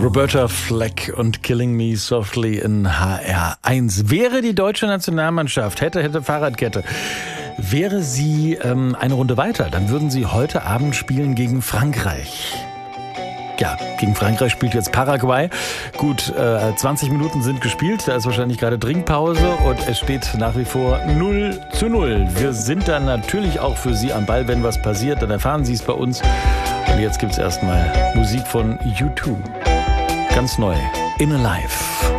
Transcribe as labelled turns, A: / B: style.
A: Roberta Fleck und Killing Me Softly in HR1. Wäre die deutsche Nationalmannschaft, hätte Fahrradkette, wäre sie eine Runde weiter, dann würden sie heute Abend spielen gegen Frankreich. Ja, gegen Frankreich spielt jetzt Paraguay. Gut, 20 Minuten sind gespielt, da ist wahrscheinlich gerade Trinkpause und es steht nach wie vor 0:0. Wir sind dann natürlich auch für Sie am Ball, wenn was passiert, dann erfahren Sie es bei uns. Und jetzt gibt's erstmal Musik von U2. Ganz neu, In Alive.